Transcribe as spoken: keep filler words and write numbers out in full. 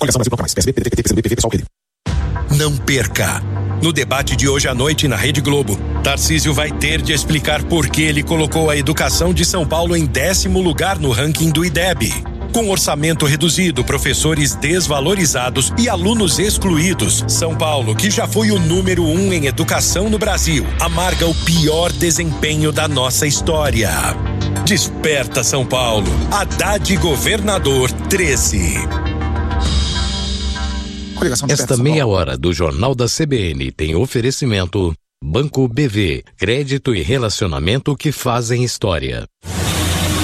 Coligação Brasil Pronto Mais, P S B, P D T, P C B, P V, Pessoal, P D. Não perca! No debate de hoje à noite na Rede Globo, Tarcísio vai ter de explicar por que ele colocou a educação de São Paulo em décimo lugar no ranking do I D E B. Com orçamento reduzido, professores desvalorizados e alunos excluídos, São Paulo, que já foi o número um em educação no Brasil, amarga o pior desempenho da nossa história. Desperta São Paulo. Haddad Governador treze. Esta meia hora do Jornal da C B N tem oferecimento Banco B V, crédito e relacionamento que fazem história.